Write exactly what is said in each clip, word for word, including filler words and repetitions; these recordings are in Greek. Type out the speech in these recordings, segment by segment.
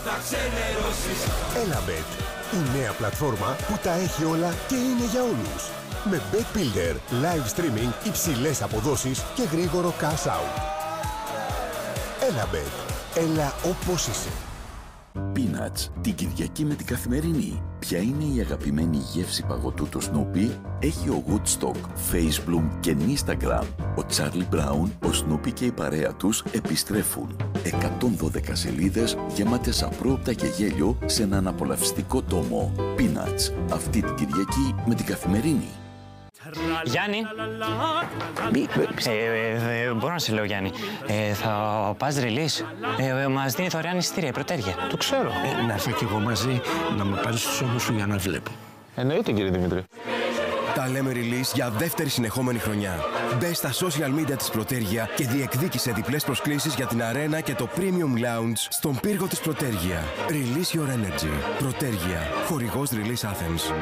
Θα ξενερώσεις. Elabet, η νέα πλατφόρμα που τα έχει όλα και είναι για όλους. Με Bet Builder, live streaming, υψηλές αποδόσεις και γρήγορο cash out. Elabet, έλα όπως είσαι. Peanuts, την Κυριακή με την Καθημερινή. Ποια είναι η αγαπημένη γεύση παγωτού του Snoopy? Έχει ο Woodstock, Facebook και Instagram. Ο Charlie Brown, ο Snoopy και η παρέα τους επιστρέφουν. εκατόν δώδεκα σελίδες γεμάτες απρόοπτα και γέλιο σε έναν απολαυστικό τόμο. Peanuts, αυτή την Κυριακή με την Καθημερινή. Γιάννη, Μη, ε, ε, μπορώ να σε λέω Γιάννη, ε, θα πας release, ε, μας δίνει δωρεάν εισιτήρια η Πρωτέργεια. Το ξέρω. Ε, να έρθω κι εγώ μαζί να με πάρεις στους ώμους σου για να βλέπω. Εννοείται κύριε Δημήτρη. Τα λέμε release για δεύτερη συνεχόμενη χρονιά. Μπες στα social media της Πρωτέργεια και διεκδίκησε διπλές προσκλήσεις για την αρένα και το Premium Lounge στον πύργο της Πρωτέργεια. Release your energy. Πρωτέργεια. Χορηγός Release Athens.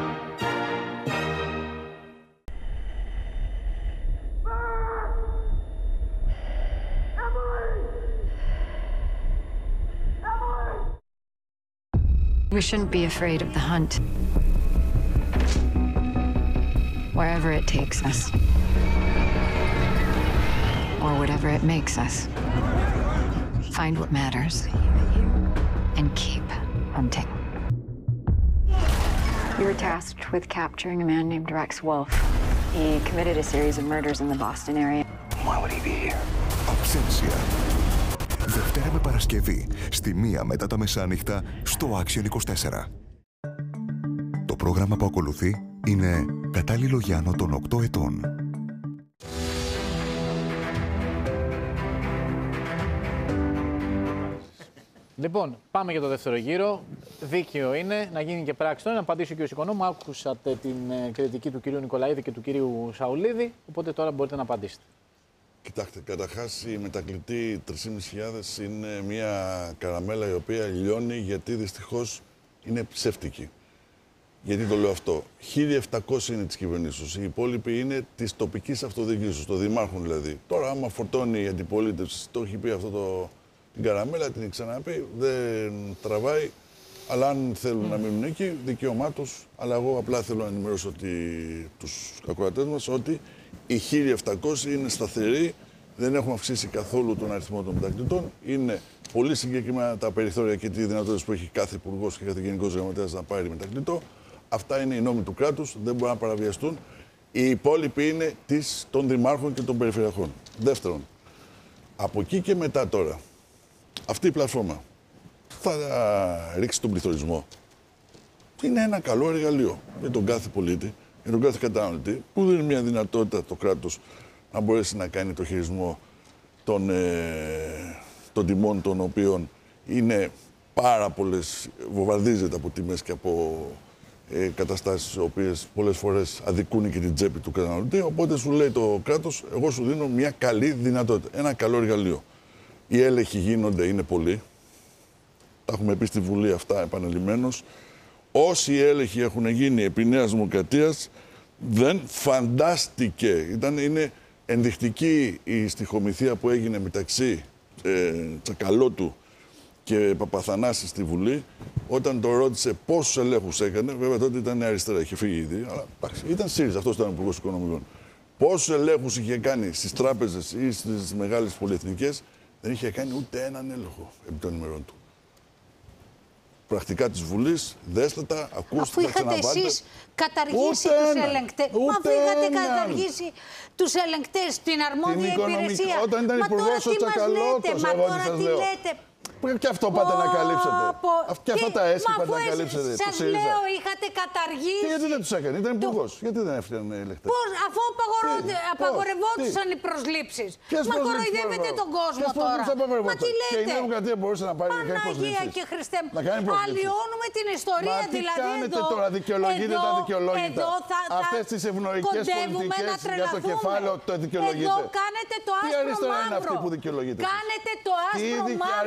We shouldn't be afraid of the hunt. Wherever it takes us. Or whatever it makes us. Find what matters. And keep hunting. You were tasked with capturing a man named Rex Wolf. He committed a series of murders in the Boston area. Why would he be here? Absentia. Δευτέρα με Παρασκευή, στη μία μετά τα μεσάνυχτα, στο Action είκοσι τέσσερα. Το πρόγραμμα που ακολουθεί είναι κατάλληλο για άνω των οκτώ ετών. Λοιπόν, πάμε για το δεύτερο γύρο. Δίκαιο είναι να γίνει και πράξη τώρα, να απαντήσει και ο Οικονόμου. Άκουσατε την κριτική του κυρίου Νικολαίδη και του κυρίου Σαουλίδη, οπότε τώρα μπορείτε να απαντήσετε. Κοιτάξτε, καταρχάς η μετακλητή τρεις χιλιάδες πεντακόσια είναι μια καραμέλα η οποία λιώνει γιατί δυστυχώς είναι ψεύτικη. Γιατί το λέω αυτό. χίλια επτακόσια είναι της κυβερνήσεως, οι υπόλοιποι είναι της τοπικής αυτοδιοίκησης, των δημάρχων δηλαδή. Τώρα, άμα φορτώνει η αντιπολίτευση, το έχει πει αυτό το, την καραμέλα, την έχει ξαναπεί, δεν τραβάει. Αλλά αν θέλουν mm. να μείνουν εκεί, δικαίωμά τους. Αλλά εγώ απλά θέλω να ενημερώσω τους ακροατές μας ότι οι χίλια επτακόσια είναι σταθεροί, δεν έχουμε αυξήσει καθόλου τον αριθμό των μετακλητών. Είναι πολύ συγκεκριμένα τα περιθώρια και τις δυνατότητες που έχει κάθε υπουργός και κάθε γενικός γραμματέας να πάρει μετακλητό. Αυτά είναι οι νόμοι του κράτους, δεν μπορούν να παραβιαστούν. Οι υπόλοιποι είναι της, των δημάρχων και των περιφερειακών. Δεύτερον, από εκεί και μετά τώρα, αυτή η πλατφόρμα θα ρίξει τον πληθωρισμό. Είναι ένα καλό εργαλείο για τον κάθε πολίτη, για τον κάθε καταναλωτή, που δίνει μια δυνατότητα το κράτος να μπορέσει να κάνει το χειρισμό των, ε, των τιμών, των οποίων είναι πάρα πολλές, βομβαρδίζεται από τιμές και από ε, καταστάσεις, οι οποίες πολλές φορές αδικούν και την τσέπη του καταναλωτή. Οπότε σου λέει το κράτος, εγώ σου δίνω μια καλή δυνατότητα, ένα καλό εργαλείο. Οι έλεγχοι γίνονται, είναι πολλοί. Τα έχουμε πει στη Βουλή αυτά επανελειμμένως. Όσοι έλεγχοι έχουν γίνει επί Νέας Δημοκρατίας, δεν φαντάστηκε. Ήταν, είναι ενδεικτική η στοιχομηθεία που έγινε μεταξύ ε, Τσακαλώτου και Παπαθανάση στη Βουλή, όταν το ρώτησε πόσους ελέγχους έκανε. Βέβαια τότε ήταν αριστερά, είχε φύγει ήδη. Αλλά εντάξει, ήταν ΣΥΡΙΖΑ, αυτός ήταν ο Υπουργός Οικονομικών. Πόσους ελέγχους είχε κάνει στις τράπεζες ή στις μεγάλες πολυεθνικές, δεν είχε κάνει ούτε έναν έλεγχο επί των ημερών του. Πρακτικά της Βουλής, δέστε τα, ακούστε τα, ξαναπάτε. Αφού είχατε εσείς καταργήσει τους ελεγκτές. Μα αφού είχατε καταργήσει τους ελεγκτές στην αρμόδια υπηρεσία. Όταν ήταν υπουργός ο Τσακαλώτος, εγώ τι σας λέω. Και αυτό πάτε να καλύψετε. Και αυτά τα έσχη πάτε να καλύψετε. Σας λέω, είχατε καταργήσει. Γιατί δεν τους έκανε, ήταν υπουργός. Γιατί δεν έφτιανε ελεγκτές. Πώς, αφού απαγορευόντουσαν οι προσλήψεις. Μα κοροϊδεύετε τον κόσμο τώρα. Μα τι λέτε. Και η Νέα Δημοκρατία μπορούσε να πάρει Παναγία και Χριστέ μου. Αλλοιώνουμε την ιστορία δηλαδή. Μα τι κάνετε τώρα, δικαιολογείτε τα δικαιολόγητα. Αυτές τις ευνοϊκές πολιτικές για το κεφάλαιο το δικαιολογείτε. Εδώ κάνετε το άσπρο μαύρο. Τι αριστερά είναι αυτή που δικαιολογείτε. Κάνετε το άσπρο μαύρο.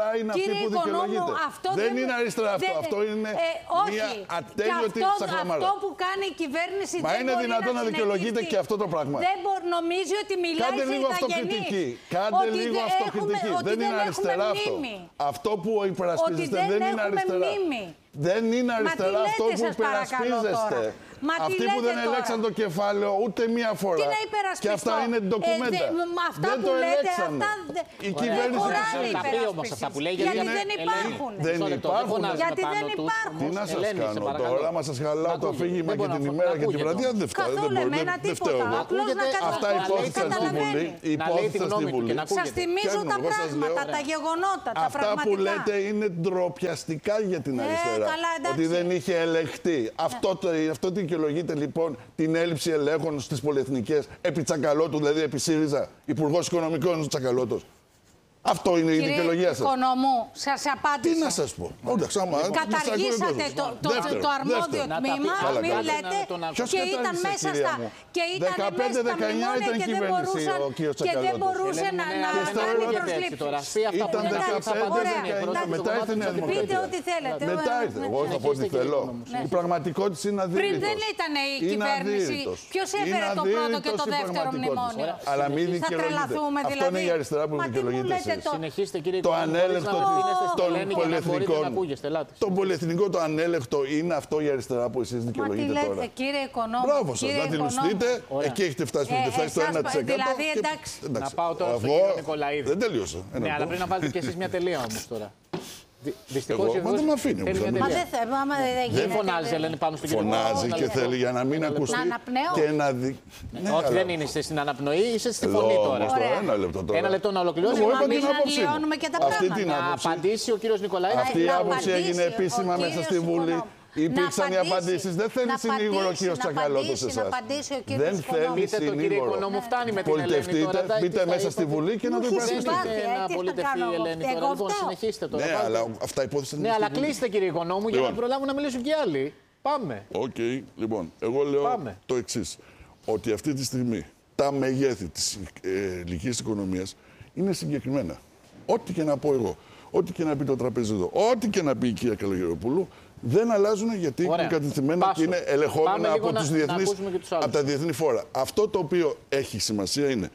αριστερά είναι αυτή που δικαιολογείται. Δεν, δεν είναι αριστερά αυτό. Δεν... Αυτό είναι ε, μια ατέλειωτη σαχλαμάρα. Αυτό που κάνει η κυβέρνηση Μα δεν είναι μπορεί δυνατόν να, να δικαιολογείται και αυτό το πράγμα. Δεν μπορεί, νομίζει ότι μιλάει Κάντε σε λίγο ηθαγενείς. αυτοκριτική. Κάντε ότι λίγο αυτοκριτική. Έχουμε, δεν είναι αριστερά αυτό. Αυτό που υπερασπίζεστε δεν είναι αριστερά. Δεν είναι αριστερά αυτό που υπερασπίζεστε. Μα αυτοί που δεν ελέξαν το κεφάλαιο ούτε μία φορά. Και αυτά είναι ντοκουμέντα. Ε, δε, αυτά δεν που το λέτε, ελέξανε. Αυτά, η κυβέρνηση δεν τα πει όμως αυτά που λέει. Γιατί δεν υπάρχουν. Δεν υπάρχουν. Γιατί δεν υπάρχουν. Τι να σας κάνω τώρα, μα σας χαλάω το αφήγημα και την ημέρα και την βραδιά. Δεν φταίω. Δεν φταίω εγώ. Αυτά υπόθεσαν στη Βουλή. Υπόθεσαν στη Βουλή. Σας θυμίζω τα πράγματα, τα γεγονότα, τα πραγματικά. Αυτά που λέτε είναι ντροπιαστικά για την αριστερά. Ότι δεν είχε ελεγχθεί. Αυτό τι δικαιολογείται λοιπόν την έλλειψη ελέγχων στις πολυεθνικές επί Τσακαλώτου, δηλαδή επί ΣΥΡΙΖΑ, Υπουργός Οικονομικών Τσακαλώτος. Αυτό είναι η δικαιολογία σας. Κύριε Οικονόμου, σας απάντησα. Τι να σας πω. Εντάξει, άμα, καταργήσατε το, το, δεύτερο, το αρμόδιο δεύτερο. τμήμα, μην λέτε, και ήταν μέσα στα, και ήταν μέσα στα μνημόνια και δεν μπορούσαν, και δεν μπορούσε να κάνει προσλήψεις. Ήταν δεκαπέντε δεκαεννιά, μετά ήρθε η Νέα Δημοκρατία. Πείτε ό,τι θέλετε. Μετά ήρθε, εγώ θα πω ό,τι θέλω. Η πραγματικότητα είναι αδύρυτος. Πριν δεν ήταν η κυβέρνηση. Ποιος έφερε το πρώτο και το δεύτερο μνημόνιο. Αλλά μην δικαιολογείτε. Αυτό είναι η αριστερά που δικαιολογείται. Συνεχίστε, κύριε το ανέλεκτο των πολυεθνικών. Το πολυεθνικό, το ανέλεκτο είναι αυτό η αριστερά που εσείς δικαιολογείτε τώρα. Λέτε, κύριε Οικονόμου. Μπράβο σας, να την ουστείτε. Εκεί έχετε φτάσει που έχετε φτάσει στο ένα τοις εκατό. Δηλαδή, εντάξει. Να πάω τώρα στον κύριο Νικολαίδη. Δεν τελείωσα. Ναι, αλλά πρέπει να βάλετε και εσείς μια τελεία όμως τώρα. Δυστυχώς εγώ, μα δεν με αφήνει. Μα δεν θέλω, άμα δεν γίνεται. Δεν φωνάζει, λένε πάνω στο κύριο. Φωνάζει και θέλει για να μην ακουστεί και να δει. Όχι, δεν είναι στην αναπνοή, είσαι στη φωνή τώρα. Ένα λεπτό τώρα. Ένα λεπτό να ολοκληρώσει. Εμείς αλλοιώνουμε και τα πράγματα. Να απαντήσει ο κύριος Νικολαίδης. Αυτή η άποψη έγινε επίσημα μέσα στη Βουλή. Υπήρξαν οι απαντήσεις. Δεν θέλει συνήγορο ο κύριος Τσακαλώτος εσάς. Δεν θέλει συνήγορο. Πολιτευτείτε, μπείτε μέσα στη Βουλή και να το υπερασπιστείτε. Να πολιτευτεί η Ελένη τώρα. Λοιπόν, συνεχίστε τώρα. Ναι, αλλά αυτά υπόθεσαν. Ναι, αλλά κλείστε κύριε Οικονόμου για να προλάβουν να μιλήσουν και άλλοι. Πάμε. Οκ, λοιπόν, εγώ λέω το εξής. Ότι αυτή τη στιγμή τα μεγέθη της ελληνικής οικονομίας είναι συγκεκριμένα. Ό,τι και να πω εγώ, ό,τι και να πει το τραπέζι εδώ, ό,τι και να πει η κυρία Καλογεροπούλου, δεν αλλάζουν γιατί είναι κατευθυμένα και είναι ελεγχόμενα από, τους διεθνείς, τους από τα διεθνή φόρα. Αυτό το οποίο έχει σημασία είναι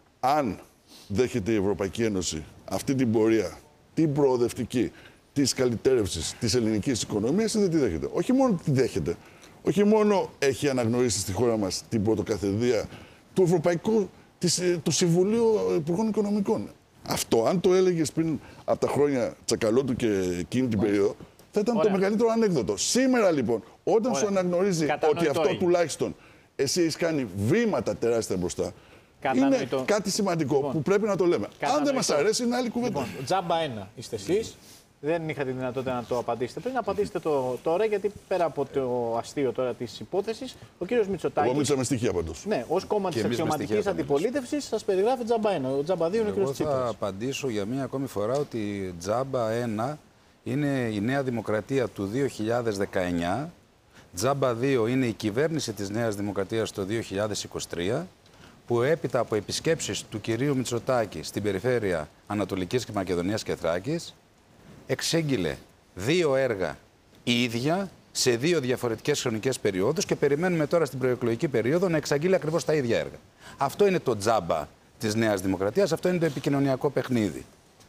αν δέχεται η Ευρωπαϊκή Ένωση αυτή την πορεία, την προοδευτική, της καλυτέρευσης της ελληνικής οικονομίας ή δεν τη δέχεται. Όχι μόνο τη δέχεται, όχι μόνο έχει αναγνωρίσει στη χώρα μας την πρωτοκαθεδρία του Ευρωπαϊκού, της, του Συμβουλίου Υπουργών Οικονομικών. Αυτό, αν το έλεγες πριν από τα χρόνια Τσακαλώτου και εκείνη την περίοδο, θα ήταν Ωραία. το μεγαλύτερο ανέκδοτο. Σήμερα λοιπόν, όταν Ωραία. σου αναγνωρίζει ότι αυτό είναι. τουλάχιστον εσύ έχεις κάνει βήματα τεράστια μπροστά, Κατανοητό. είναι κάτι σημαντικό λοιπόν. που πρέπει να το λέμε. Κατανοητό. Αν δεν μας αρέσει, είναι άλλη κουβέντα. Λοιπόν, τζάμπα ένα είστε εσείς. Δεν είχατε τη δυνατότητα να το απαντήσετε πριν. Απαντήσετε το τώρα, γιατί πέρα από το αστείο τώρα της υπόθεσης, ο κύριος Μητσοτάκης. Εγώ μίλησα με στοιχεία πάντως. Ναι, ως κόμμα της αξιωματικής αντιπολίτευσης σας περιγράφει τζάμπα ένα. Ο τζάμπα δύο είναι ο κύριος Τσίπρας. Εγώ θα απαντήσω για μία ακόμη φορά ότι τζάμπα ένα είναι η Νέα Δημοκρατία του δύο χιλιάδες δεκαεννιά. Τζάμπα δύο είναι η κυβέρνηση της Νέας Δημοκρατίας το δύο χιλιάδες είκοσι τρία, που έπειτα από επισκέψεις του κυρίου Μητσοτάκη στην περιφέρεια Ανατολικής και Μακεδονίας και Θράκης, εξέγγειλε δύο έργα η ίδια σε δύο διαφορετικές χρονικές περιόδους και περιμένουμε τώρα στην προεκλογική περίοδο να εξαγγείλει ακριβώς τα ίδια έργα. Αυτό είναι το τζάμπα της Νέας Δημοκρατίας, αυτό είναι το επικοινωνιακό παιχνίδι.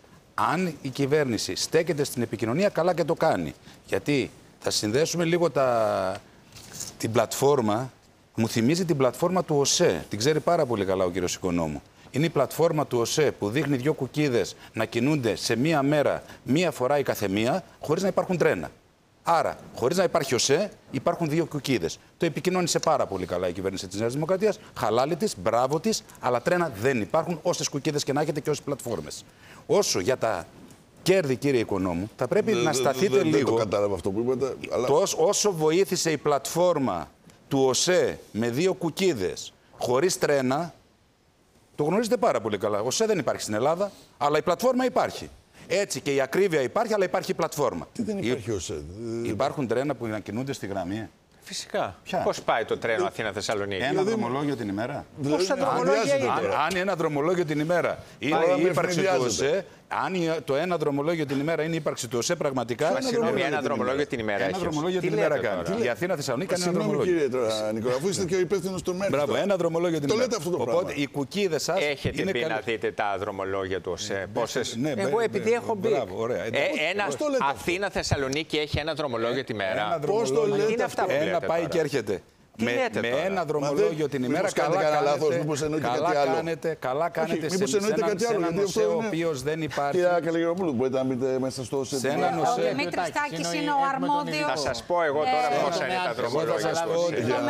Αν η κυβέρνηση στέκεται στην επικοινωνία, καλά και το κάνει. Γιατί θα συνδέσουμε λίγο τα... την πλατφόρμα, μου θυμίζει την πλατφόρμα του ΟΣΕ, την ξέρει πάρα πολύ καλά ο κύριος Οικονόμου. Είναι η πλατφόρμα του ΟΣΕ που δείχνει δύο κουκίδες να κινούνται σε μία μέρα, μία φορά η καθεμία, χωρίς να υπάρχουν τρένα. Άρα, χωρίς να υπάρχει ΟΣΕ, υπάρχουν δύο κουκίδες. Το επικοινώνησε πάρα πολύ καλά η κυβέρνηση της Νέας Δημοκρατίας. Χαλάλη της, μπράβο της, αλλά τρένα δεν υπάρχουν, όσες κουκίδες και να έχετε και όσες πλατφόρμες. Όσο για τα κέρδη, κύριε Οικονόμου, θα πρέπει δε, να σταθείτε δε, λίγο. Δεν το κατάλαβα αυτό που είπατε. Αλλά... Τος, όσο βοήθησε η πλατφόρμα του ΟΣΕ με δύο κουκίδες, χωρίς τρένα, το γνωρίζετε πάρα πολύ καλά. Ο ΟΣΕ δεν υπάρχει στην Ελλάδα, αλλά η πλατφόρμα υπάρχει. Έτσι και η ακρίβεια υπάρχει, αλλά υπάρχει η πλατφόρμα. Τι δεν υπάρχει ο ΟΣΕ. Υπάρχουν τρένα που να κινούνται στη γραμμή. Φυσικά. Πώς πάει το τρένο Αθήνα-Θεσσαλονίκη? Ένα δρομολόγιο την ημέρα. Πόσα δρομολόγια είναι? Αν, αν ένα δρομολόγιο την ημέρα είναι η ύπαρξη του ΟΣΕ, αν το ένα δρομολόγιο την ημέρα είναι η ύπαρξη του ΟΣΕ, πραγματικά. Συγγνώμη, ένα δρομολόγιο την ημέρα. Ένα δρομολόγιο την ημέρα κάνει. Η Αθήνα Θεσσαλονίκη κάνει ένα δρομολόγιο. Κύριε Νικολά, αφού είστε και ο υπεύθυνος του ΜΕΡΤ. Μπράβο, ένα δρομολόγιο την ημέρα. Το λέτε αυτό το πράγμα. Οπότε οι κουκίδες σας. Έχετε πει να δείτε τα δρομολόγια του ΟΣΕ. Πόσες. Εγώ επειδή έχω μπει. Ένα Αθήνα Θεσσαλονίκη έχει ένα δρομολόγιο τη μέρα. Πώς το λέτε αυτό? Ένα πάει και έρχεται. Με, με ένα δρομολόγιο την ημέρα καλά κάνετε, καλά κάνετε, καλά κάνετε σε, σε έναν ΟΣΕ ο οποίος δεν υπάρχει. Κύριε Καλλιγεροπούλου, μπορείτε να μπείτε μέσα στο ΟΣΕ. Σε έναν ΟΣΕ. Ο Δημήτρης Τάκης είναι ο αρμόδιος. Θα σας πω εγώ τώρα πόσα είναι τα δρομολόγια στο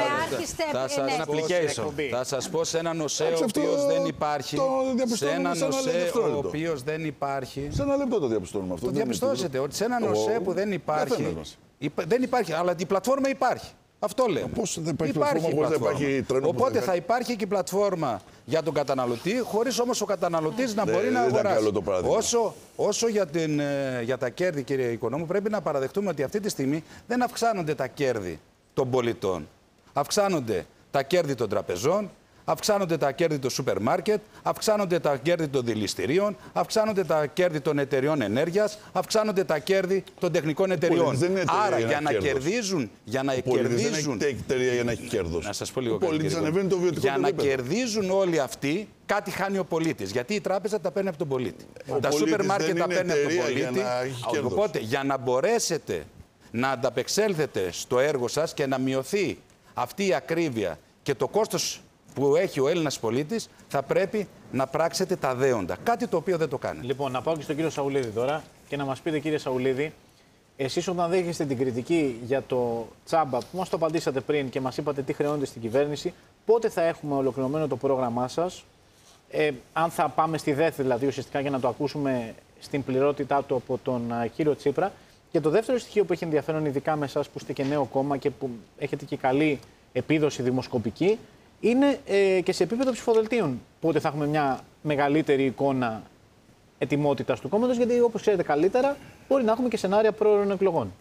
ΟΣΕ. Θα σας πω σε έναν ΟΣΕ ο οποίος δεν υπάρχει. Σε έναν ΟΣΕ ο οποίος δεν υπάρχει. Σε ένα λεπτό το διαπιστώνουμε αυτό. Το διαπιστώσετε ότι σε έναν ΟΣΕ που δεν υπάρχει. Δεν υπάρχει, αλλά η πλατφόρμα υπάρχει. Αυτό λέω. Πώς δεν υπάρχει, υπάρχει πλατφόρμα, πλατφόρμα. Δεν υπάρχει τρένο. Οπότε θα υπάρχει και η πλατφόρμα για τον καταναλωτή, χωρίς όμως ο καταναλωτής να μπορεί δεν, να αγοράσει. Όσο, όσο για, την, για τα κέρδη, κύριε Οικονόμου, πρέπει να παραδεχτούμε ότι αυτή τη στιγμή δεν αυξάνονται τα κέρδη των πολιτών. Αυξάνονται τα κέρδη των τραπεζών, αυξάνονται τα κέρδη των σούπερ μάρκετ, αυξάνονται τα κέρδη των δηληστηρίων, αυξάνονται τα κέρδη των εταιριών ενέργειας, αυξάνονται τα κέρδη των τεχνικών εταιριών. Άρα για, για να κέρδος. κερδίζουν, για να κερδίζουν. Δεν έχει εταιρεία για να έχει κέρδος. Να σας πω λίγο κάτι. Για να κερδίζουν όλοι αυτοί, κάτι χάνει ο πολίτης. Γιατί η τράπεζα τα παίρνει από τον πολίτη. Ο τα σούπερ μάρκετ τα παίρνει από τον πολίτη. Για Οπότε για να μπορέσετε να ανταπεξέλθετε στο έργο σας και να μειωθεί αυτή η ακρίβεια και το κόστος που έχει ο Έλληνας πολίτης, θα πρέπει να πράξετε τα δέοντα. Κάτι το οποίο δεν το κάνει. Λοιπόν, να πάω και στον κύριο Σαουλίδη τώρα και να μας πείτε, κύριε Σαουλίδη, εσείς όταν δέχεστε την κριτική για το τσάμπα που μας το απαντήσατε πριν και μας είπατε τι χρεώνεται στην κυβέρνηση, πότε θα έχουμε ολοκληρωμένο το πρόγραμμά σας, ε, αν θα πάμε στη ΔΕΘ δηλαδή ουσιαστικά για να το ακούσουμε στην πληρότητά του από τον α, κύριο Τσίπρα. Και το δεύτερο στοιχείο που έχει ενδιαφέρον, ειδικά με εσάς που είστε και νέο κόμμα και που έχετε και καλή επίδοση δημοσκοπική, είναι ε, και σε επίπεδο ψηφοδελτίων. Πότε θα έχουμε μια μεγαλύτερη εικόνα ετοιμότητας του κόμματος, γιατί όπως ξέρετε καλύτερα, μπορεί να έχουμε και σενάρια πρόωρων εκλογών.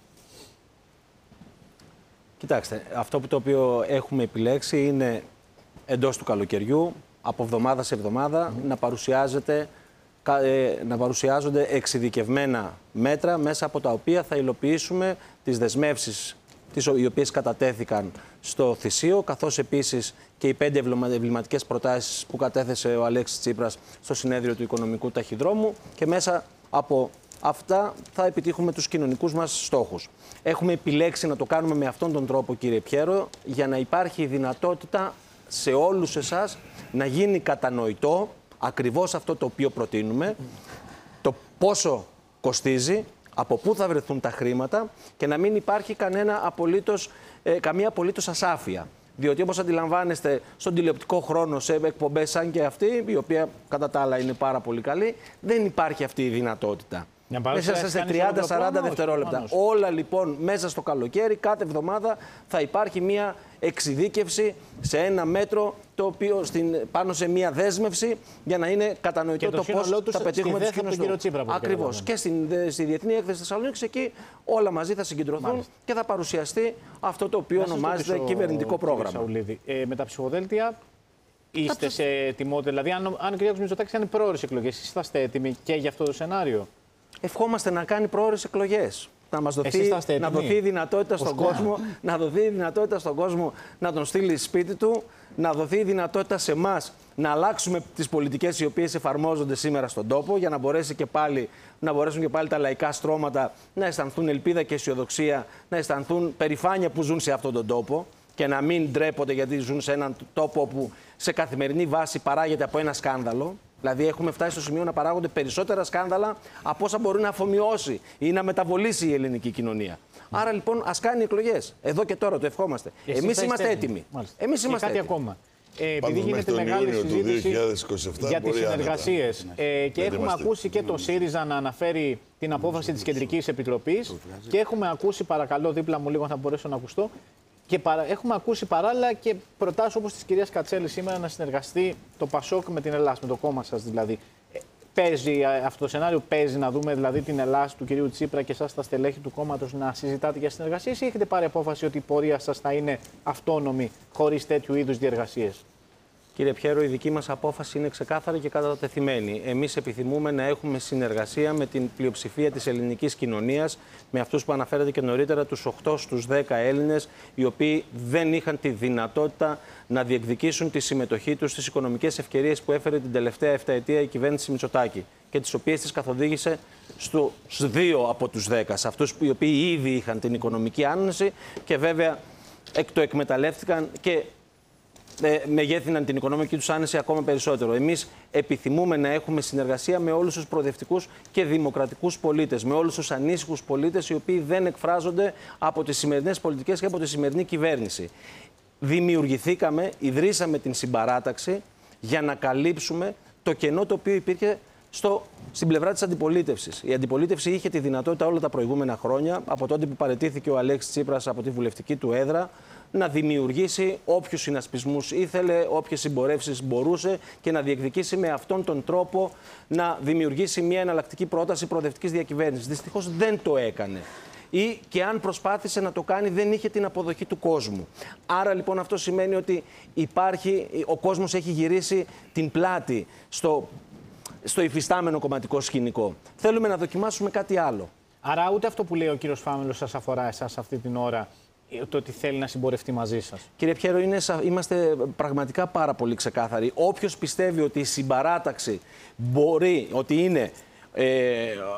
Κοιτάξτε, αυτό που το οποίο έχουμε επιλέξει είναι εντός του καλοκαιριού, από εβδομάδα σε εβδομάδα, mm. να, παρουσιάζεται, να παρουσιάζονται εξειδικευμένα μέτρα μέσα από τα οποία θα υλοποιήσουμε τις δεσμεύσεις τις οι οποίες κατατέθηκαν στο Θησίο, καθώς επίσης και οι πέντε εμβληματικές προτάσεις που κατέθεσε ο Αλέξης Τσίπρας στο συνέδριο του Οικονομικού Ταχυδρόμου και μέσα από αυτά θα επιτύχουμε τους κοινωνικούς μας στόχους. Έχουμε επιλέξει να το κάνουμε με αυτόν τον τρόπο, κύριε Πιέρο, για να υπάρχει η δυνατότητα σε όλους εσάς να γίνει κατανοητό ακριβώς αυτό το οποίο προτείνουμε, το πόσο κοστίζει, από πού θα βρεθούν τα χρήματα και να μην υπάρχει κανένα απολύτως, ε, καμία απολύτως ασάφεια. Διότι όπως αντιλαμβάνεστε στον τηλεοπτικό χρόνο σε εκπομπές σαν και αυτή, η οποία κατά τα άλλα είναι πάρα πολύ καλή, δεν υπάρχει αυτή η δυνατότητα. Μέσα σε τριάντα σαράντα δευτερόλεπτα. Μόνος. Όλα λοιπόν μέσα στο καλοκαίρι, κάθε εβδομάδα θα υπάρχει μια εξειδίκευση σε ένα μέτρο το οποίο στην, πάνω σε μια δέσμευση για να είναι κατανοητό το, το πώς θα πετύχουμε τους κοινούς στόχους. Ακριβώς. Και στην, στη Διεθνή Έκθεση Θεσσαλονίκης εκεί όλα μαζί θα συγκεντρωθούν. Μάλιστα. Και θα παρουσιαστεί αυτό το οποίο να ονομάζεται κυβερνητικό πρόγραμμα. Ε, με τα ψηφοδέλτια είστε σε ετοιμότητα, δηλαδή αν, αν ο κ. Μητσοτάκης κάνει πρόορες εκλογές, εσείς θα είστε έτοιμοι και για αυτό το σενάριο? Ευχόμαστε να κάνει πρόορες εκλογές. Να μας δοθεί, να δοθεί δυνατότητα στον κόσμο, να δοθεί δυνατότητα στον κόσμο να τον στείλει σπίτι του, να δοθεί δυνατότητα σε εμάς να αλλάξουμε τις πολιτικές οι οποίες εφαρμόζονται σήμερα στον τόπο, για να, μπορέσει και πάλι, να μπορέσουν και πάλι τα λαϊκά στρώματα να αισθανθούν ελπίδα και αισιοδοξία, να αισθανθούν περηφάνεια που ζουν σε αυτόν τον τόπο και να μην ντρέπονται γιατί ζουν σε έναν τόπο που σε καθημερινή βάση παράγεται από ένα σκάνδαλο. Δηλαδή, έχουμε φτάσει στο σημείο να παράγονται περισσότερα σκάνδαλα από όσα μπορεί να αφομοιώσει ή να μεταβολήσει η ελληνική κοινωνία. Άρα, λοιπόν, ας κάνει εκλογές. Εδώ και τώρα το ευχόμαστε. Εμείς είμαστε έτοιμοι. Εμείς είμαστε κάτι έτοιμοι. ακόμα. Ε, επειδή γίνεται μεγάλη συζήτηση για τις συνεργασίες ε, και έχουμε ακούσει και τον ΣΥΡΙΖΑ να αναφέρει την απόφαση της Κεντρικής Επιτροπής και έχουμε ακούσει, παρακαλώ, δίπλα μου λίγο να μπορέσω να ακουστώ, και παρα... έχουμε ακούσει παράλληλα και προτάσεις όπως της κυρίας Κατσέλη σήμερα να συνεργαστεί το ΠΑΣΟΚ με την Ελλάδα, με το κόμμα σας δηλαδή. Ε, παίζει αυτό το σενάριο, παίζει να δούμε δηλαδή την Ελλάδα του κυρίου Τσίπρα και εσάς τα στελέχη του κόμματος να συζητάτε για συνεργασίες ή έχετε πάρει απόφαση ότι η πορεία σας θα είναι αυτόνομη χωρίς τέτοιου είδους διεργασίες? Κύριε Πιέρο, η δική μας απόφαση είναι ξεκάθαρη και κατατεθειμένη. Εμείς επιθυμούμε να έχουμε συνεργασία με την πλειοψηφία της ελληνικής κοινωνίας, με αυτούς που αναφέρατε και νωρίτερα, τους οκτώ στους δέκα Έλληνες, οι οποίοι δεν είχαν τη δυνατότητα να διεκδικήσουν τη συμμετοχή τους στις οικονομικές ευκαιρίες που έφερε την τελευταία επταετία η κυβέρνηση Μητσοτάκη και τις οποίες τις καθοδήγησε στους δύο από τους δέκα, σε αυτούς οι οποίοι ήδη είχαν την οικονομική άνεση και βέβαια εκ το εκμεταλλεύτηκαν και μεγέθυναν την οικονομική τους άνεση ακόμα περισσότερο. Εμείς επιθυμούμε να έχουμε συνεργασία με όλους τους προοδευτικούς και δημοκρατικούς πολίτες, με όλους τους ανήσυχους πολίτες οι οποίοι δεν εκφράζονται από τις σημερινές πολιτικές και από τη σημερινή κυβέρνηση. Δημιουργηθήκαμε, ιδρύσαμε την συμπαράταξη για να καλύψουμε το κενό το οποίο υπήρχε στο, στην πλευρά της αντιπολίτευσης. Η αντιπολίτευση είχε τη δυνατότητα όλα τα προηγούμενα χρόνια, από τότε που παραιτήθηκε ο Αλέξης Τσίπρας από τη βουλευτική του έδρα, να δημιουργήσει όποιους συνασπισμούς ήθελε, όποιες συμπορεύσεις μπορούσε και να διεκδικήσει με αυτόν τον τρόπο να δημιουργήσει μια εναλλακτική πρόταση προοδευτικής διακυβέρνησης. Δυστυχώς δεν το έκανε. Ή και αν προσπάθησε να το κάνει δεν είχε την αποδοχή του κόσμου. Άρα λοιπόν αυτό σημαίνει ότι υπάρχει, ο κόσμος έχει γυρίσει την πλάτη στο, στο υφιστάμενο κομματικό σκηνικό. Θέλουμε να δοκιμάσουμε κάτι άλλο. Άρα ούτε αυτό που λέει ο κύριος Φάμελος σας αφορά εσάς αυτή την ώρα, το ότι θέλει να συμπορευτεί μαζί σας. Κύριε Πιέρο, είναι, είμαστε πραγματικά πάρα πολύ ξεκάθαροι. Όποιος πιστεύει ότι η συμπαράταξη μπορεί, ότι είναι ε,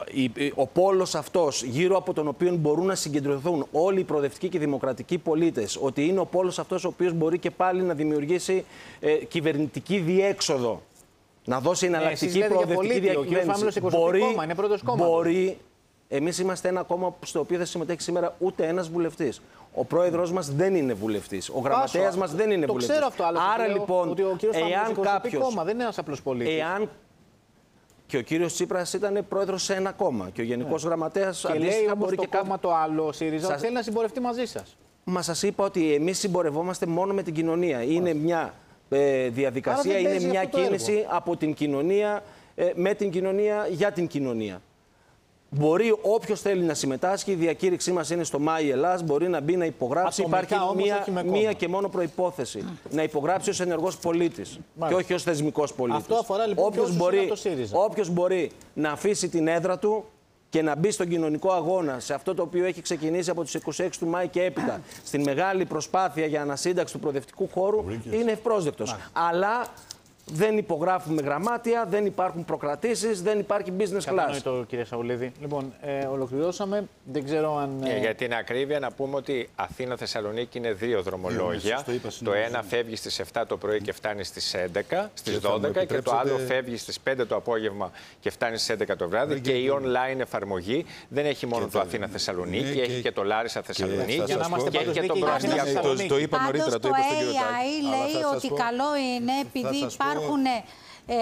ο πόλος αυτός γύρω από τον οποίο μπορούν να συγκεντρωθούν όλοι οι προοδευτικοί και οι δημοκρατικοί πολίτες, ότι είναι ο πόλος αυτός ο οποίος μπορεί και πάλι να δημιουργήσει ε, κυβερνητική διέξοδο, να δώσει εναλλακτική ε, προοδευτική διακυβέρνηση. Μπορεί, κόμμα, είναι πρώτος κόμμα. Μπορεί, εμείς είμαστε ένα κόμμα στο οποίο δεν συμμετέχει σήμερα ούτε ένας βουλευτής. Ο πρόεδρος μας δεν είναι βουλευτής. Ο γραμματέας μας δεν είναι το βουλευτής. Ξέρω αυτό, αλλά άρα λέω, λοιπόν, ότι ο κύριος εάν κάποιος. Κόμμα, δεν είναι ένας απλός πολίτης. Εάν και ο κύριος Τσίπρας ήταν πρόεδρος σε ένα κόμμα και ο γενικός ναι. γραμματέας και λέει όμως μπορεί το και κόμμα το άλλο, ΣΥΡΙΖΑ, σας... θέλει να συμπορευτεί μαζί σας. Μα σας είπα ότι εμείς συμπορευόμαστε μόνο με την κοινωνία. Μάλιστα. Είναι μια ε, διαδικασία, είναι μια κίνηση από την κοινωνία, ε, με την κοινωνία, για την κοινωνία. Μπορεί όποιος θέλει να συμμετάσχει, η διακήρυξή μας είναι στο Μάη Ελλάς, μπορεί να μπει να υπογράψει. Υπάρχει μία, μία και μόνο προϋπόθεση. Mm. Να υπογράψει ως ενεργός πολίτης και όχι ως θεσμικός πολίτης. Αυτό αφορά λοιπόν όποιος μπορεί, το ΣΥΡΙΖΑ. Όποιος μπορεί να αφήσει την έδρα του και να μπει στον κοινωνικό αγώνα, σε αυτό το οποίο έχει ξεκινήσει από τις είκοσι έξι του Μάη και έπειτα, στην μεγάλη προσπάθεια για ανασύνταξη του προοδευτικού χώρου, είναι ευπρόσδεκτος. Αλλά δεν υπογράφουμε γραμμάτια, δεν υπάρχουν προκρατήσεις, δεν υπάρχει business class. Κατανοητό, κύριε Σαουλίδη. Λοιπόν, ε, ολοκληρώσαμε. Δεν ξέρω αν. Ε... Για την ακρίβεια, να πούμε ότι Αθήνα-Θεσσαλονίκη είναι δύο δρομολόγια. Yeah, το, το ένα φεύγει στις επτά το πρωί και φτάνει στις έντεκα, στις δώδεκα, και το άλλο φεύγει στις πέντε το απόγευμα και φτάνει στις έντεκα το βράδυ. Και η online εφαρμογή δεν έχει μόνο το Αθήνα-Θεσσαλονίκη, έχει και το Λάρισα-Θεσσαλονίκη και έχει και τον Προαστιακό. Το είπα νωρίτερα, το είπα στον κύριο Τάκη. Λέει ότι καλό είναι επειδή υπάρχουν ε,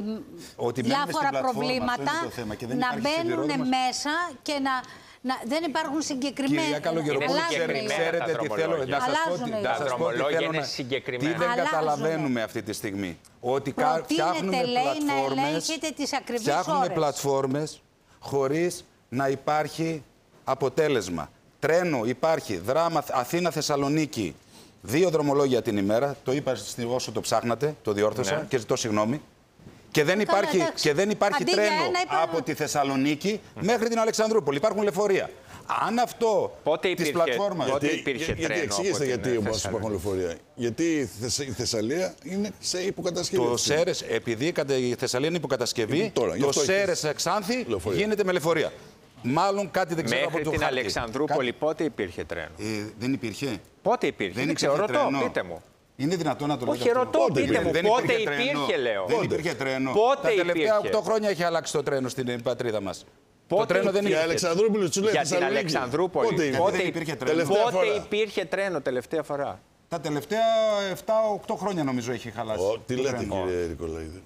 ε, διάφορα προβλήματα να μπαίνουν μέσα και να, να δεν υπάρχουν συγκεκριμένα. Κυρία Καλογεροπούλου, ξέρετε τι θέλω να σας πω, τι θέλω να συγκεκριμένα. Τι δεν καταλαβαίνουμε αυτή τη στιγμή. Ότι φτιάχνουμε πλατφόρμες, φτιάχνουμε πλατφόρμες χωρίς να υπάρχει αποτέλεσμα. Τρένο υπάρχει, δράμα Αθήνα-Θεσσαλονίκη. Δύο δρομολόγια την ημέρα, το είπα όσο το ψάχνατε, το διόρθωσα ναι. και ζητώ συγγνώμη. Και δεν υπάρχει, Καλά, και δεν υπάρχει τρένο από τη Θεσσαλονίκη mm. μέχρι την Αλεξανδρούπολη. Υπάρχουν λεωφορεία. Αν αυτό της πλατφόρμας... Πότε υπήρχε γιατί, τρένο γιατί, εξηγήστε γιατί όμως υπάρχουν λεωφορεία. Γιατί η Θεσσαλία είναι σε υποκατασκευή. Το ΣΕΡΕΣ, επειδή η Θεσσαλία είναι υποκατασκευή, τώρα, το ΣΕΡΕΣ Ξάνθη γίνεται με λεωφορεία. Μάλλον κάτι δεν ξέρω Μέχρι από το την χάρτη. Αλεξανδρούπολη κάτι... πότε υπήρχε τρένο. Ε, δεν υπήρχε. Πότε υπήρχε. Δεν, δεν ξέρω, ρωτώ, πείτε μου. Είναι δυνατόν να το λέτε. Όχι, ρωτώ, πείτε μου. Δεν πότε υπήρχε, υπήρχε, λέω. Δεν υπήρχε τρένο. Πότε Τα τελευταία υπήρχε. οκτώ χρόνια έχει αλλάξει το τρένο στην πατρίδα μας. Πότε το τρένο δεν υπήρχε. Αλεξανδρούπολη, του λέει, Για την Αλεξανδρούπολη. Πότε, πότε δεν υπήρχε τρένο. Πότε υπήρχε τρένο τελευταία φορά. Τα τελευταία επτά οκτώ χρόνια νομίζω έχει χαλάσει. Τι λέτε, κύριε Νικολαίδη.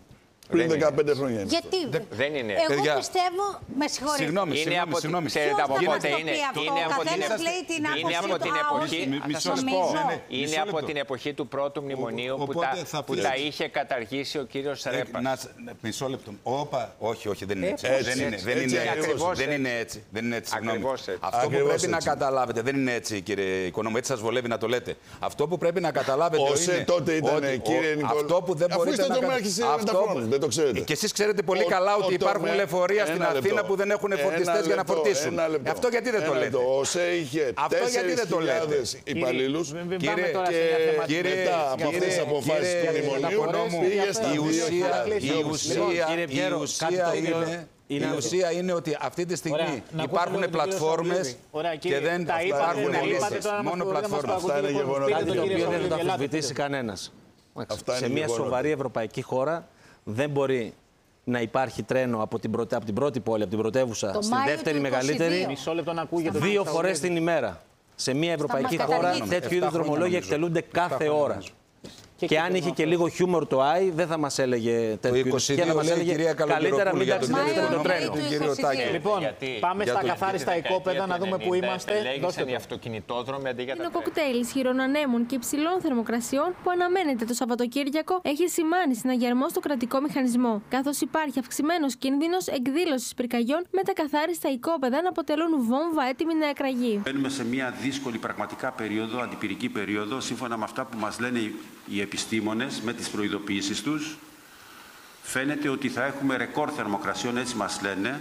Πριν δεκαπέντε χρόνια. Γιατί. Δεν είναι. Εγώ Παιδιά, πιστεύω. Με συγχωρείτε. Συγγνώμη, Είναι συγγνώμη, από, συγγνώμη. ξέρετε από πότε είναι. Είναι από την, καθένας λέει την είναι άποψή από του. την Α, εποχή. όχι. Θα σας πω. Νομίζω. Είναι από την εποχή του πρώτου μνημονίου Ο- που οπότε τα, θα που πεις τα έτσι. είχε καταργήσει ο κύριος Ε, Ρέπας. να, μισό λεπτό. Όπα, όχι, όχι, δεν είναι έτσι. Έτσι, δεν είναι, έτσι, δεν έτσι, είναι έτσι. ακριβώς Δεν έτσι. είναι έτσι. Δεν είναι έτσι. Συγγνώμη. Ακριβώς έτσι. Αυτό που Ακριβώς πρέπει να έτσι. καταλάβετε δεν είναι έτσι, κύριε Οικονόμου. Έτσι σας βολεύει να το λέτε. Αυτό που πρέπει να καταλάβετε Ο είναι. ΣΕ τότε ήταν, ότι κύριε ο- Νικολ- Αυτό που δεν Αφού μπορείτε είστε να τομέας καταλάβετε. μεταφορών, δεν το ξέρετε. Και εσείς ξέρετε πολύ Ο- καλά ο ότι υπάρχουν τομέα- λεωφορεία στην Ένα Αθήνα λεπτό. που δεν έχουν Ένα φορτιστές για να λεπτό, φορτίσουν. ένα λεπτό. Αυτό γιατί δεν το Ένα λέτε. λεπτό. Ο ΣΕ είχε Αυτό γιατί δεν το λέτε. τέσσερις χιλιάδες υπαλλήλους Μην πάμε Κύριε- τώρα σε και μια θεματική. Κύριε- μετά από κύριε- αυτές τις αποφάσεις του κύριε μνημονίου Οικονόμου, πήγε στα η δύο ουσία, χιλιάδες. η ουσία, Κύριε η Πιέρο, ουσία κάτι το οποίο είναι, είναι- η ουσία είναι ότι αυτή τη στιγμή Ωραία, να ακούσουμε υπάρχουν λίγο τον κύριο πλατφόρμες Σαουλίδη. Ωραία, και κύριε, δεν τα είπατε, υπάρχουν τα είπατε λύσεις. τώρα, Μόνο μας πλατφόρμες. προβλήματα Αυτά είναι λοιπόν, γεγονότα. πείτε Κάτι τον το κύριο οποίο δεν θα το Σαουλίδη, ελάτε. αμφισβητήσει κανένας. Αυτά Σε είναι μια γεγονότα. σοβαρή ευρωπαϊκή χώρα δεν μπορεί να υπάρχει τρένο από την, πρωτε... από την πρώτη πόλη, από την πρωτεύουσα, Το στη Μάιο δεύτερη του μεγαλύτερη, είκοσι δύο. Μισό λεπτό να ακούγεται. δύο φορές την ημέρα. Σε μια ευρωπαϊκή μας χώρα καταργείται. τέτοιου είδους Εφτά χρόνια δρομολόγια νομίζω. εκτελούνται Εφτά κάθε χρόνια ώρα. νομίζω. Και Και αν είχε και λίγο χιούμορ το Άι, δεν θα μας έλεγε τέτοιο είδους. είκοσι δύο Και θα μας λέει η έλεγε κυρία Καλογεροπούλου καλύτερα μην για τον ταξιδεύετε με το Μάιο, τρένο. Μάιο. τον κύριο Τάκη. Λοιπόν, Γιατί πάμε για στα το- καθάριστα οικόπεδα να δούμε που είμαστε. Δώστε Ελέγχθησαν το. οι αυτοκινητόδρομοι αντί για τα Είναι ο τρένα. κοκτέιλ ισχυρών ανέμων και υψηλών θερμοκρασιών που αναμένεται το Σαββατοκύριακο έχει σημάνει συναγερμό στο κρατικό μηχανισμό, καθώς υπάρχει αυξημένος κίνδυνος εκδήλωσης πυρκαγιών με τα καθάριστα οικόπεδα να αποτελούν βόμβα έτοιμη να εκραγεί. Μπαίνουμε σε μια δύσκολη πραγματικά περίοδο, αντιπυρική περίοδο, σύμφωνα με αυτά που μας λένε οι επιστήμονες με τις προειδοποιήσεις τους. Φαίνεται ότι θα έχουμε ρεκόρ θερμοκρασιών, έτσι μας λένε.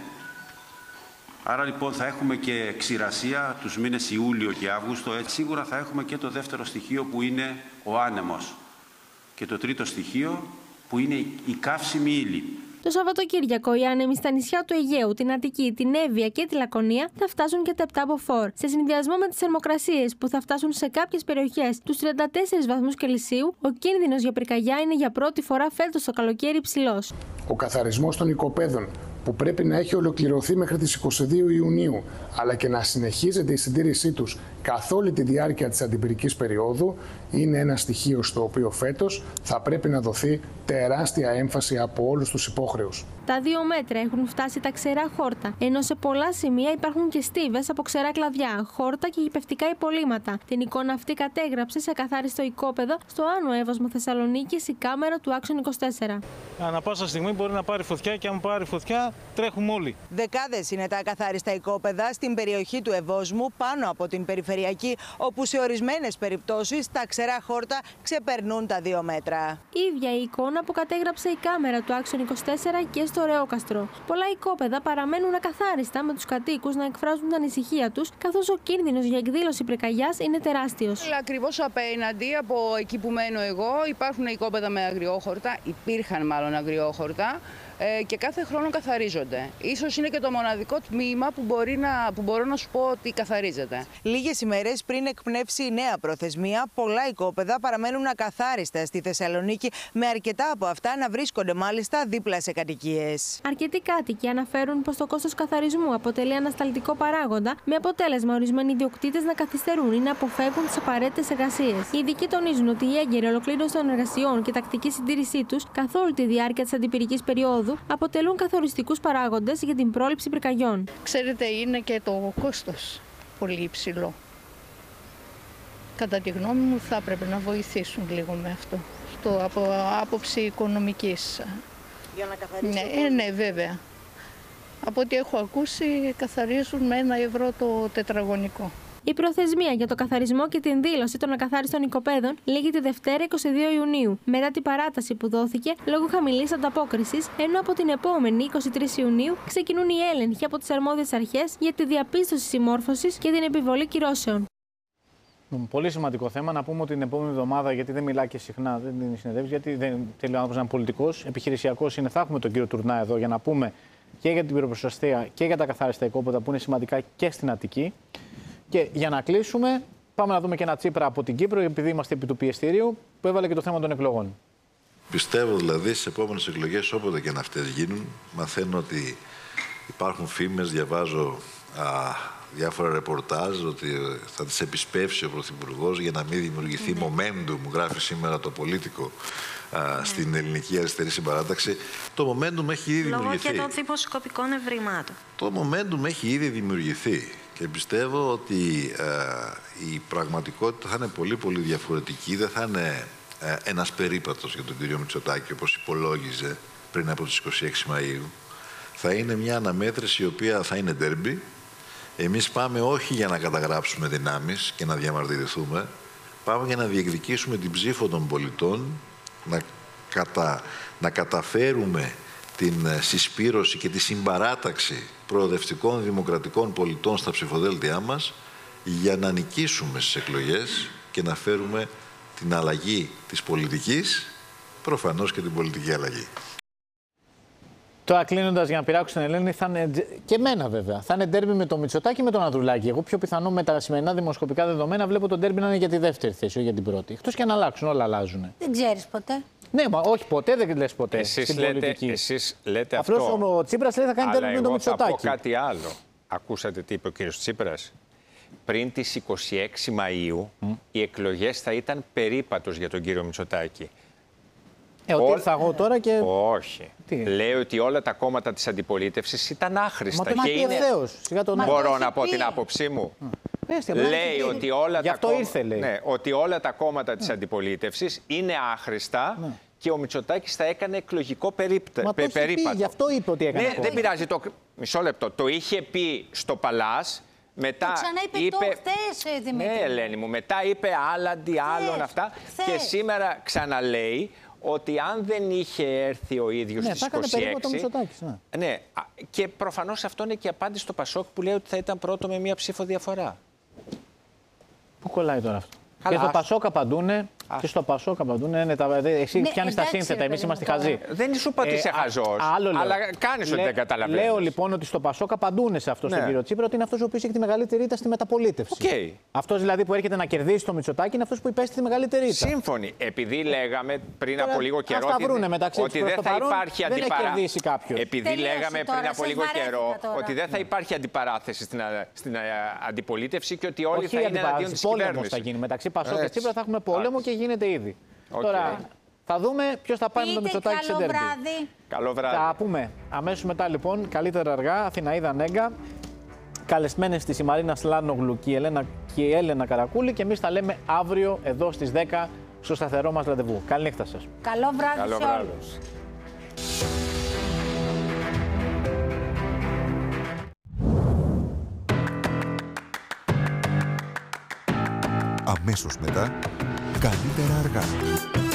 Άρα λοιπόν θα έχουμε και ξηρασία τους μήνες Ιούλιο και Αύγουστο. Έτσι σίγουρα θα έχουμε και το δεύτερο στοιχείο που είναι ο άνεμος. Και το τρίτο στοιχείο που είναι η καύσιμη ύλη. Το Σαββατοκύριακο οι άνεμοι στα νησιά του Αιγαίου, την Αττική, την Εύβοια και τη Λακωνία θα φτάσουν και τα επτά μποφόρ. Σε συνδυασμό με τις θερμοκρασίες που θα φτάσουν σε κάποιες περιοχές τους τριάντα τέσσερις βαθμούς Κελσίου, ο κίνδυνος για πυρκαγιά είναι για πρώτη φορά φέτος το καλοκαίρι υψηλός. Ο καθαρισμός των οικοπαίδων που πρέπει να έχει ολοκληρωθεί μέχρι τις είκοσι δύο Ιουνίου, αλλά και να συνεχίζεται η συντήρησή τους καθ' όλη τη διάρκεια της αντιπυρικής περίοδου, είναι ένα στοιχείο στο οποίο φέτος θα πρέπει να δοθεί τεράστια έμφαση από όλους τους υπόχρεους. Τα δύο μέτρα έχουν φτάσει τα ξερά χόρτα, ενώ σε πολλά σημεία υπάρχουν και στίβες από ξερά κλαδιά, χόρτα και γηπευτικά υπολείμματα. Την εικόνα αυτή κατέγραψε σε καθάριστο οικόπεδο στο Άνω Εύωσμο Θεσσαλονίκης η κάμερα του Άξον είκοσι τέσσερα. Ανά πάσα στιγμή μπορεί να πάρει φωτιά και αν πάρει φωτιά τρέχουμε όλοι. Δεκάδες είναι τα ακαθάριστα οικόπεδα στην περιοχή του Ευόσμου πάνω από την περιφερειακή, όπου σε ορισμένες περιπτώσεις τα ξερά χόρτα ξεπερνούν τα δύο μέτρα. Ίδια η εικόνα που κατέγραψε η κάμερα του Άξον είκοσι τέσσερα και στο Ρεόκαστρο. Πολλά οικόπεδα παραμένουν ακαθάριστα με τους κατοίκους να εκφράζουν την ανησυχία τους, καθώς ο κίνδυνος για εκδήλωση πυρκαγιάς είναι τεράστιος. Αλλά ακριβώς απέναντι από εκεί που μένω εγώ υπάρχουν οικόπεδα με αγριόχορτα, υπήρχαν μάλλον αγριόχορτα. Και κάθε χρόνο καθαρίζονται. Ίσως είναι και το μοναδικό τμήμα που, μπορεί να, που μπορώ να σου πω ότι καθαρίζεται. Λίγες ημέρες πριν εκπνεύσει η νέα προθεσμία, πολλά οικόπεδα παραμένουν ακαθάριστα στη Θεσσαλονίκη, με αρκετά από αυτά να βρίσκονται μάλιστα δίπλα σε κατοικίες. Αρκετοί κάτοικοι αναφέρουν πως το κόστος καθαρισμού αποτελεί ανασταλτικό παράγοντα, με αποτέλεσμα ορισμένοι ιδιοκτήτες να καθυστερούν ή να αποφεύγουν τις απαραίτητες εργασίες. Οι ειδικοί τονίζουν ότι η έγκαιρη ολοκλήρωση των εργασιών και τακτική συντήρησή τους καθ' όλη τη διάρκεια της αντιπυρικής περίοδου αποτελούν καθοριστικούς παράγοντες για την πρόληψη πυρκαγιών. Ξέρετε, είναι και το κόστος πολύ υψηλό. Κατά τη γνώμη μου θα έπρεπε να βοηθήσουν λίγο με αυτό, στο, από άποψη οικονομικής. Για να καθαρίσουν. Ναι, ε, ναι, βέβαια. Από ό,τι έχω ακούσει καθαρίζουν με ένα ευρώ το τετραγωνικό. Η προθεσμία για το καθαρισμό και την δήλωση των ακαθάριστων οικοπαίδων λήγει τη Δευτέρα είκοσι δύο Ιουνίου, μετά την παράταση που δόθηκε λόγω χαμηλής ανταπόκρισης, ενώ από την επόμενη είκοσι τρεις Ιουνίου ξεκινούν οι έλεγχοι από τις αρμόδιες αρχές για τη διαπίστωση συμμόρφωσης και την επιβολή κυρώσεων. Πολύ σημαντικό θέμα. Να πούμε ότι την επόμενη εβδομάδα, γιατί δεν μιλάει και συχνά, δεν είναι συνεδεύσει, γιατί δεν θέλει ο άνθρωπος να είναι πολιτικός, επιχειρησιακός είναι. Θα έχουμε τον κύριο Τουρνά εδώ για να πούμε και για την πυροπροστασία και για τα καθάριστα οικόπεδα που είναι σημαντικά και στην Αττική. Και για να κλείσουμε, πάμε να δούμε και ένα Τσίπρα από την Κύπρο, επειδή είμαστε επί του πιεστηρίου, που έβαλε και το θέμα των εκλογών. Πιστεύω δηλαδή στις επόμενες εκλογές, όποτε και αν αυτές γίνουν, μαθαίνω ότι υπάρχουν φήμες, διαβάζω α, διάφορα ρεπορτάζ ότι θα τις επισπεύσει ο Πρωθυπουργός για να μην δημιουργηθεί ναι. momentum, γράφει σήμερα το Πολίτικο α, ναι. στην ελληνική αριστερή συμπαράταξη. Το momentum έχει ήδη Λόγω δημιουργηθεί. Λόγω και των δημοσκοπικών ευρημάτων. Το momentum έχει ήδη δημιουργηθεί και πιστεύω ότι α, η πραγματικότητα θα είναι πολύ πολύ διαφορετική. Δεν θα είναι α, ένας περίπατος για τον κύριο Μητσοτάκη όπως υπολόγιζε πριν από τις είκοσι έξι Μαΐου. Θα είναι μια αναμέτρηση η οποία θα είναι ντέρμπι. Εμείς πάμε όχι για να καταγράψουμε δυνάμεις και να διαμαρτυρηθούμε. Πάμε για να διεκδικήσουμε την ψήφο των πολιτών, να, κατα, να καταφέρουμε την συσπήρωση και τη συμπαράταξη προοδευτικών δημοκρατικών πολιτών στα ψηφοδέλτια μας για να νικήσουμε στις εκλογές και να φέρουμε την αλλαγή της πολιτικής, προφανώς και την πολιτική αλλαγή. Τώρα κλείνοντας για να πειράξω την Ελένη, θα είναι, και εμένα βέβαια, θα είναι ντέρμπι με τον Μητσοτάκη και με τον Ανδρουλάκη. Εγώ πιο πιθανό με τα σημερινά δημοσκοπικά δεδομένα βλέπω τον ντέρμπι να είναι για τη δεύτερη θέση, όχι για την πρώτη. Εκτός και αν αλλάξουν, όλα αλλάζουν. Δεν ξέρεις ποτέ. Ναι, μα όχι ποτέ, δεν λες ποτέ. Εσείς στην λέτε, πολιτική. εσείς λέτε Απλώς αυτό. ο Τσίπρας λέει θα κάνει ντέρμπι με τον Μητσοτάκη. Αλλά εγώ θα πω κάτι άλλο. Ακούσατε τι είπε ο κύριος Τσίπρας. Πριν τις είκοσι έξι Μαΐου, mm. οι εκλογές θα ήταν περίπατος για τον κύριο Μητσοτάκη. Ε, ότι ήρθα εγώ τώρα και... Όχι. Τι? Λέει ότι όλα τα κόμματα της αντιπολίτευσης ήταν άχρηστα. Μα το και είναι... τον... Μπορώ να πω την άποψή μου. Mm. Λέει ότι όλα, τα κόμμα... ήρθε, λέει. Ναι, ότι όλα τα κόμματα της mm. αντιπολίτευσης είναι άχρηστα mm. και ο Μητσοτάκης θα έκανε εκλογικό περίπτα... Μα το περίπατο. Πει, γι' αυτό είπε ότι έκανε. Ναι, δεν πειράζει. Το... Μισό λεπτό. Το είχε πει στο Παλάς. Μετά το είπε, το χθες, Δημήτρη. Ναι, Ελένη μου, μετά είπε άλλα αντί άλλων αυτά χθες. Και σήμερα ξαναλέει ότι αν δεν είχε έρθει ο ίδιος ναι, στις είκοσι έξι... Ναι. ναι, και προφανώς αυτό είναι και απάντηση στο Πασόκ που λέει ότι θα ήταν πρώτο με μία ψήφο διαφορά. Πού κολλάει τώρα αυτό? Και στο Πασόκ απαντούνε. Και στο Πασόκ απαντούνε. Ναι, τα... Εσύ ναι, πιάνεις τα σύνθετα, εμείς είμαστε χαζοί. Δεν σου είπα ότι είσαι χαζός. Αλλά κάνεις ότι δεν καταλαβαίνεις. Λέω λοιπόν ότι στο Πασόκ απαντούνε σε αυτό, ναι. στον κύριο Τσίπρα, ότι είναι αυτός ο οποίος έχει τη μεγαλύτερη ήττα στη μεταπολίτευση. Okay. Αυτός δηλαδή που έρχεται να κερδίσει το Μητσοτάκη είναι αυτός που υπέστη τη μεγαλύτερη ήττα. Σύμφωνοι. Επειδή λέγαμε πριν από λίγο καιρό ότι δεν θα υπάρχει αντιπαράθεση. Επειδή λέγαμε πριν από λίγο καιρό ότι δεν θα υπάρχει αντιπαράθεση στην αντιπολίτευση και ότι όλοι θα είναι εναντίον της κυβέρνησης. Θα γίνει μεταξύ Πασόκ και Τσίπρα, θα έχουμε πόλεμο και γίνεται ήδη. Okay. Τώρα θα δούμε ποιος θα πάει με το Μητσοτάκη σε ντέρμπι. Καλό βράδυ. Θα πούμε αμέσως μετά λοιπόν, καλύτερα αργά, Αθηναίδα Νέγκα, καλεσμένες της η Μαρίνα Σλάνογλου και η, Ελένα, και η Έλενα Καρακούλη και εμείς θα λέμε αύριο εδώ στις δέκα στο σταθερό μας ραντεβού. Καλή νύχτα σας. Καλό βράδυ Καλό σε βράδυ. όλους. Αμέσως μετά, καλύτερα αργά.